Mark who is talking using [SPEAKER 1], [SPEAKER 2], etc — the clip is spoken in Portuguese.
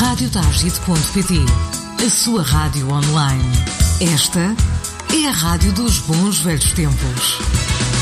[SPEAKER 1] radiotagite.pt, a sua rádio online. Esta é a rádio dos bons velhos tempos.